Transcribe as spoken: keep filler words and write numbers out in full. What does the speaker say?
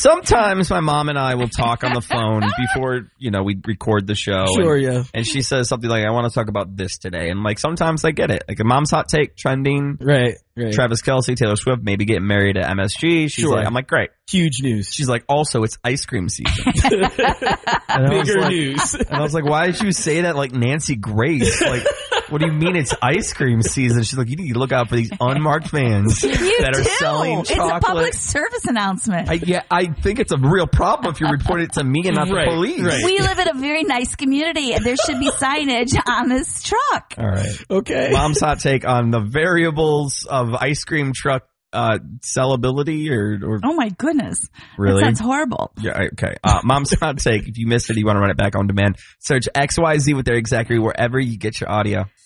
Sometimes my mom and I will talk on the phone before, you know, we record the show. Sure, and, yeah. And she says something like, I want to talk about this today. And like, sometimes I get it. Like a mom's hot take trending. Right, right. Travis Kelce, Taylor Swift, maybe getting married at M S G. She's Sure. like, I'm like, great. Huge news. She's like, also, it's ice cream season. And I was Bigger like- news. And I was like, why did you say that like Nancy Grace? Like, what do you mean it's ice cream season? She's like, you need to look out for these unmarked vans You that are do. selling It's a chocolate. public service announcement. I, yeah, I think it's a real problem if you report it to me and not Right, the police. right. We live in a very nice community, and there should be signage on this truck. All right. Okay. Mom's hot take on the variables of ice cream truck uh, sellability or, or Oh my goodness. Really? That sounds horrible. yeah, okay. Uh, Mom's hot take. If you missed it, you want to run it back on demand. Search X Y Z with their exactly wherever you get your audio.